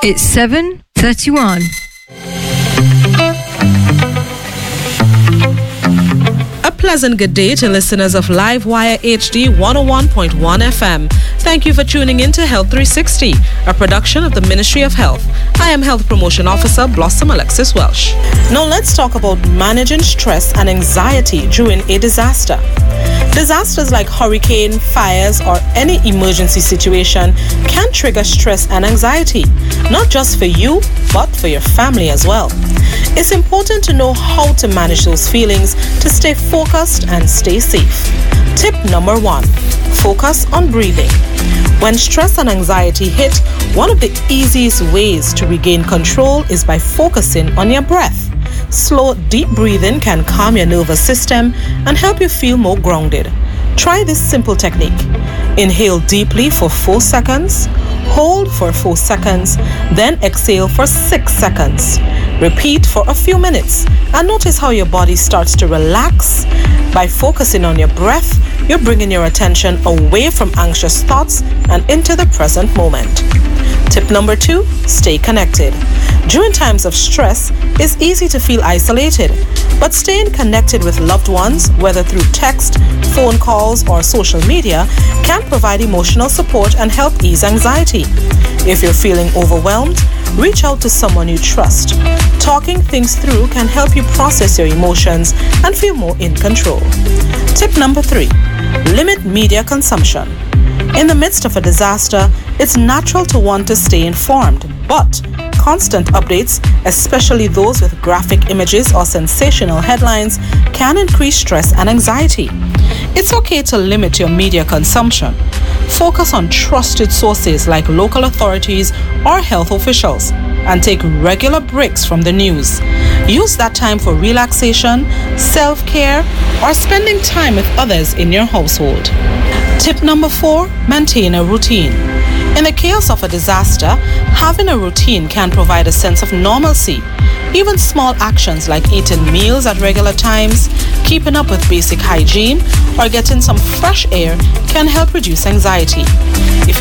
It's 7:31. A pleasant good day to listeners of Livewire HD 101.1 FM. Thank you for tuning in to Health 360, a production of the Ministry of Health. I am Health Promotion Officer Blossom Alexis Welsh. Now let's talk about managing stress and anxiety during a disaster. Disasters like hurricane, fires, or any emergency situation can trigger stress and anxiety, not just for you, but for your family as well. It's important to know how to manage those feelings to stay focused and stay safe. Tip number 1, focus on breathing. When stress and anxiety hit, one of the easiest ways to regain control is by focusing on your breath. Slow, deep breathing can calm your nervous system and help you feel more grounded. Try this simple technique. Inhale deeply for 4 seconds, hold for 4 seconds, then exhale for 6 seconds. Repeat for a few minutes and notice how your body starts to relax. By focusing on your breath, you're bringing your attention away from anxious thoughts and into the present moment. Tip number 2, stay connected. During times of stress, it's easy to feel isolated, but staying connected with loved ones, whether through text, phone calls, or social media, can provide emotional support and help ease anxiety. If you're feeling overwhelmed, reach out to someone you trust. Talking things through can help you process your emotions and feel more in control. Tip number 3, limit media consumption. In the midst of a disaster, it's natural to want to stay informed, but constant updates, especially those with graphic images or sensational headlines, can increase stress and anxiety. It's okay to limit your media consumption. Focus on trusted sources like local authorities or health officials, and take regular breaks from the news. Use that time for relaxation, self-care, or spending time with others in your household. Tip number 4, maintain a routine. In the chaos of a disaster, having a routine can provide a sense of normalcy. Even small actions like eating meals at regular times, keeping up with basic hygiene, or getting some fresh air can help reduce anxiety. If